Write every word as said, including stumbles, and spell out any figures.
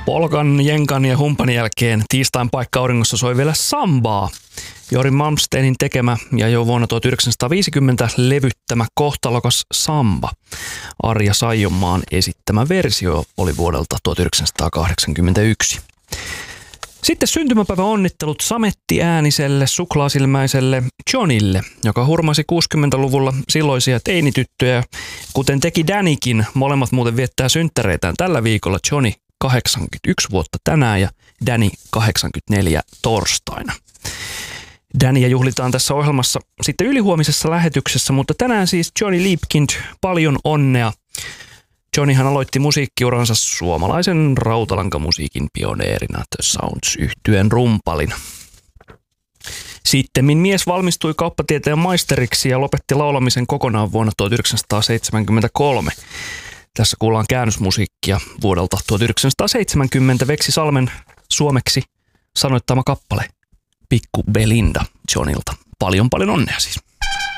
Polkan, jenkan ja humpan jälkeen tiistain paikka auringossa soi vielä sambaa. Jori Malmsteenin tekemä ja jo vuonna tuhatyhdeksänsataaviisikymmentä levyttämä kohtalokas samba. Arja Saijonmaan esittämä versio oli vuodelta tuhatyhdeksänsataakahdeksankymmentäyksi. Sitten syntymäpäivän onnittelut samettiääniselle, suklaasilmäiselle Johnille, joka hurmasi kuusikymmentäluvulla silloisia teinityttöjä, kuten teki Dannykin. Molemmat muuten viettää synttäreitään tällä viikolla. Johnny kahdeksankymmentäyksi vuotta tänään ja Danny kahdeksankymmentäneljä torstaina. Dannyä juhlitaan tässä ohjelmassa sitten ylihuomisessa lähetyksessä, mutta tänään siis Johnny Liebkind, paljon onnea. Johnnyhan aloitti musiikkiuransa suomalaisen rautalankamusiikin pioneerina The Sounds-yhtyeen rumpalina. Sittemmin mies valmistui kauppatieteen maisteriksi ja lopetti laulamisen kokonaan vuonna tuhatyhdeksänsataaseitsemänkymmentäkolme. Tässä kuullaan käännösmusiikkia vuodelta tuhatyhdeksänsataaseitsemänkymmentä Veksi Salmen suomeksi sanoittama kappale Pikku Belinda Johnilta. Paljon paljon onnea siis.